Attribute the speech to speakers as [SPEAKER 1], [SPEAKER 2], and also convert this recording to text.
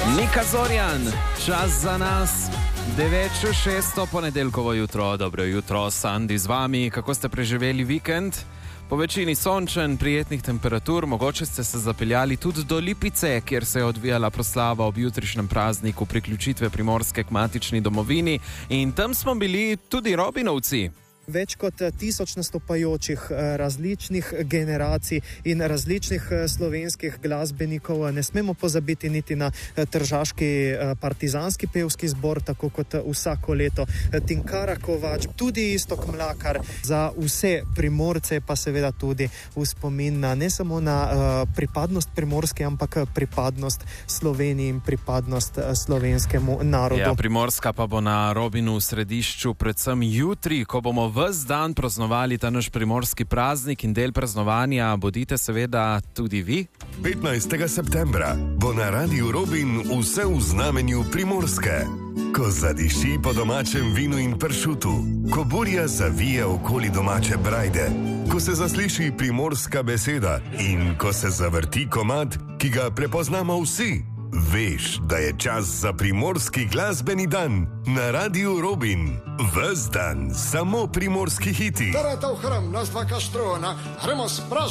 [SPEAKER 1] Nika Zorjan, čas za nas. 9:06, ponedeljkovo jutro, dobro jutro, Sandi z vami. Kako ste preživeli vikend? Po večini sončen, prijetnih temperatur, mogoče ste se zapeljali tudi do Lipice, kjer se je odvijala proslava ob jutrišnjem prazniku priključitve Primorske k matični domovini, in tam smo bili tudi Robinovci.
[SPEAKER 2] Več kot 1000 nastopajočih različnih generacij in različnih slovenskih glasbenikov. Ne smemo pozabiti niti na tržaški partizanski pevski zbor, tako kot vsako leto Tinkara Kovač, tudi Iztok Mlakar. Za vse Primorce pa seveda tudi v spomin na, ne samo na pripadnost Primorske, ampak pripadnost Sloveniji in pripadnost slovenskemu narodu.
[SPEAKER 1] Ja, Primorska pa bo na Robinu v središču predvsem jutri, ko bomo ves dan praznovali ta naš primorski praznik, in del praznovanja bodite seveda tudi vi.
[SPEAKER 3] 15. septembra bo na Radiu Robin vse v znamenju Primorske. Ko zadiši po domačem vinu in pršutu, ko burja zavije okoli domače brajde, ko se zasliši primorska beseda in ko se zavrti komad, ki ga prepoznamo vsi, veš, da je čas za primorski glasbeni dan na Radiu Robin. Ves dan samo primorski hiti.
[SPEAKER 4] Tarata v hram, nas dva kaštrona, gremo spražiti.